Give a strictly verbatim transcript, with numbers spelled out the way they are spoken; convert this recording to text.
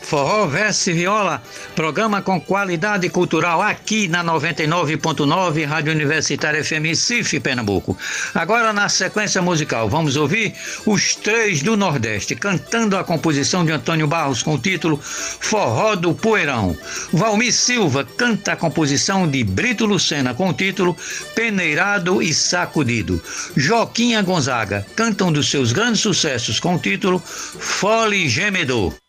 Forró, verso e viola, programa com qualidade cultural aqui na noventa e nove ponto nove, Rádio Universitária F M Recife, Pernambuco. Agora, na sequência musical, vamos ouvir Os Três do Nordeste, cantando a composição de Antônio Barros com o título Forró do Poeirão. Valmir Silva canta a composição de Brito Lucena com o título Peneirado e Sacudido. Joquinha Gonzaga canta um dos seus grandes sucessos com o título Fole Gemedor.